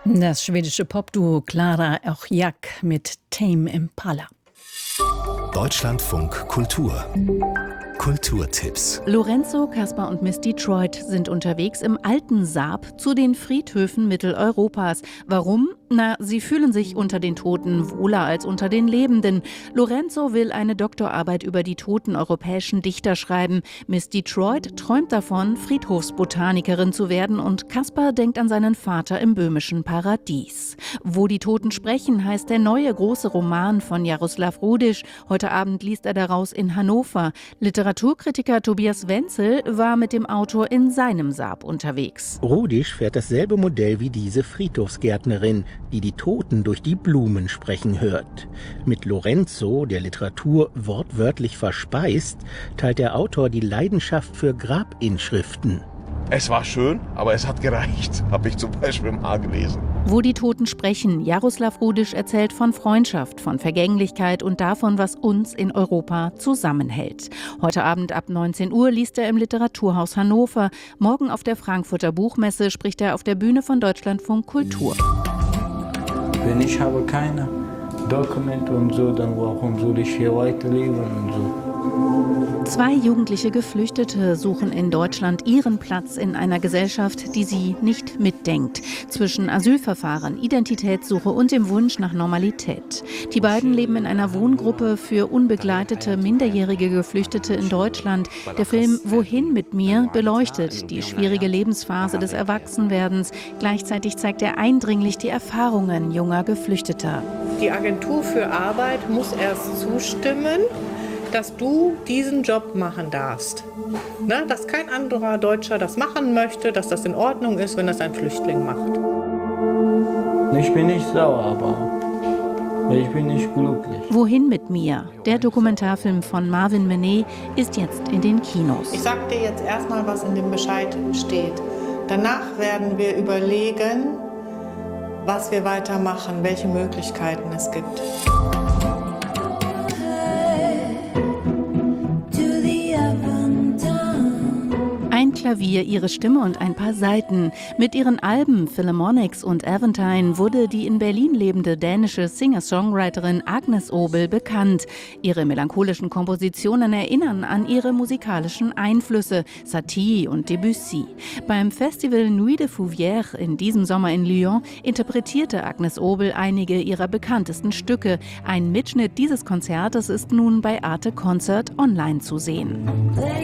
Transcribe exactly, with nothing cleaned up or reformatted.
Das schwedische Popduo Clara Ochjak mit Tame Impala. Deutschlandfunk Kultur. Kulturtipps. Lorenzo, Caspar und Miss Detroit sind unterwegs im alten Saab zu den Friedhöfen Mitteleuropas. Warum? Na, sie fühlen sich unter den Toten wohler als unter den Lebenden. Lorenzo will eine Doktorarbeit über die toten europäischen Dichter schreiben. Miss Detroit träumt davon, Friedhofsbotanikerin zu werden, und Caspar denkt an seinen Vater im böhmischen Paradies. Wo die Toten sprechen, heißt der neue große Roman von Jaroslav Rudisch. Heute Abend liest er daraus in Hannover. Literaturkritiker Tobias Wenzel war mit dem Autor in seinem Saab unterwegs. Rudisch fährt dasselbe Modell wie diese Friedhofsgärtnerin, die die Toten durch die Blumen sprechen hört. Mit Lorenzo, der Literatur wortwörtlich verspeist, teilt der Autor die Leidenschaft für Grabinschriften. Es war schön, aber es hat gereicht, habe ich zum Beispiel mal gelesen. Wo die Toten sprechen, Jaroslav Rudisch erzählt von Freundschaft, von Vergänglichkeit und davon, was uns in Europa zusammenhält. Heute Abend ab neunzehn Uhr liest er im Literaturhaus Hannover. Morgen auf der Frankfurter Buchmesse spricht er auf der Bühne von Deutschlandfunk Kultur. Wenn ich habe keine Dokumente und so, dann warum soll ich hier weiterleben und so? Zwei jugendliche Geflüchtete suchen in Deutschland ihren Platz in einer Gesellschaft, die sie nicht mitdenkt. Zwischen Asylverfahren, Identitätssuche und dem Wunsch nach Normalität. Die beiden leben in einer Wohngruppe für unbegleitete, minderjährige Geflüchtete in Deutschland. Der Film Wohin mit mir beleuchtet die schwierige Lebensphase des Erwachsenwerdens. Gleichzeitig zeigt er eindringlich die Erfahrungen junger Geflüchteter. Die Agentur für Arbeit muss erst zustimmen, dass du diesen Job machen darfst. Ne? Dass kein anderer Deutscher das machen möchte, dass das in Ordnung ist, wenn das ein Flüchtling macht. Ich bin nicht sauer, aber ich bin nicht glücklich. Wohin mit mir? Der Dokumentarfilm von Marvin Menet ist jetzt in den Kinos. Ich sag dir jetzt erstmal, was in dem Bescheid steht. Danach werden wir überlegen, was wir weitermachen, welche Möglichkeiten es gibt. Ein Klavier, ihre Stimme und ein paar Saiten. Mit ihren Alben Philharmonics und Aventine wurde die in Berlin lebende dänische Singer-Songwriterin Agnes Obel bekannt. Ihre melancholischen Kompositionen erinnern an ihre musikalischen Einflüsse, Satie und Debussy. Beim Festival Nuit de Fouvière in diesem Sommer in Lyon interpretierte Agnes Obel einige ihrer bekanntesten Stücke. Ein Mitschnitt dieses Konzertes ist nun bei Arte Concert online zu sehen.